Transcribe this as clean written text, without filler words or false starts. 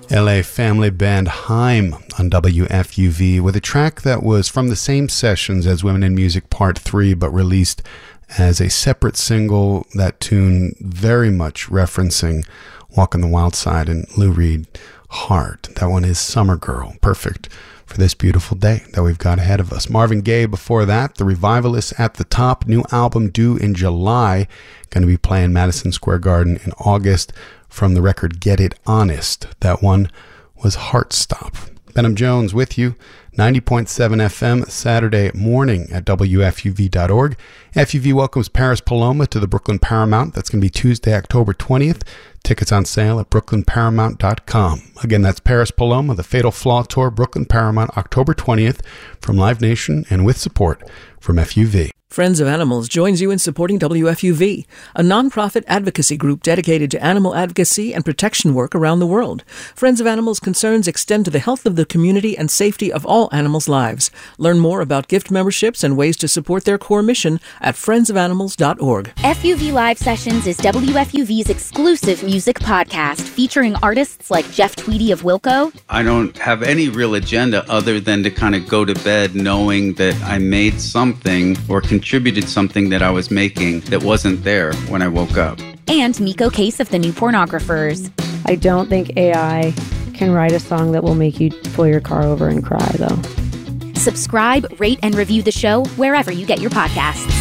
LA family band Haim on WFUV with a track that was from the same sessions as Women in Music Part 3 but released as a separate single. That tune very much referencing Walk on the Wild Side and Lou Reed Heart. That one is Summer Girl, perfect for this beautiful day that we've got ahead of us. Marvin Gaye before that, The Revivalists at the top, new album due in July, going to be playing Madison Square Garden in August from the record Get It Honest. That one was Heartstop. Benham Jones with you, 90.7 FM, Saturday morning at WFUV.org. FUV welcomes Paris Paloma to the Brooklyn Paramount. That's going to be Tuesday, October 20th. Tickets on sale at brooklynparamount.com. Again, that's Paris Paloma, the Fatal Flaw Tour, Brooklyn Paramount, October 20th, from Live Nation and with support from FUV. Friends of Animals joins you in supporting WFUV, a nonprofit advocacy group dedicated to animal advocacy and protection work around the world. Friends of Animals concerns extend to the health of the community and safety of all animals' lives. Learn more about gift memberships and ways to support their core mission at friendsofanimals.org. FUV Live Sessions is WFUV's exclusive music podcast featuring artists like Jeff Tweedy of Wilco. I don't have any real agenda other than to kind of go to bed knowing that I made something or contributed something that I was making that wasn't there when I woke up. And Miko Case of the New Pornographers. I don't think AI can write a song that will make you pull your car over and cry, though. Subscribe, rate, and review the show wherever you get your podcasts.